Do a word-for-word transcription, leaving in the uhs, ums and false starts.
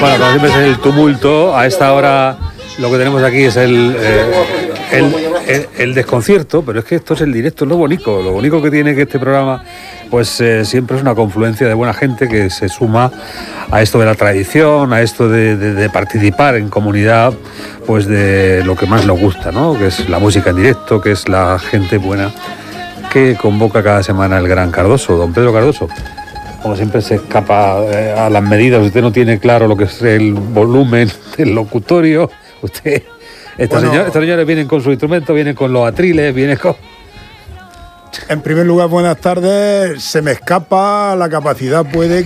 Bueno, como siempre es el tumulto. A esta hora lo que tenemos aquí es el, eh, el, el, el desconcierto, pero es que esto es el directo, es lo bonito. Lo bonito que tiene que este programa, pues eh, siempre es una confluencia de buena gente que se suma a esto de la tradición, a esto de, de, de participar en comunidad, pues de lo que más nos gusta, ¿no? Que es la música en directo, que es la gente buena que convoca cada semana el gran Cardoso, don Pedro Cardoso. Como siempre se escapa eh, a las medidas, usted no tiene claro lo que es el volumen del locutorio, usted, estos, bueno, señores, estos señores vienen con su instrumento, vienen con los atriles, vienen con... En primer lugar, buenas tardes, se me escapa la capacidad, puede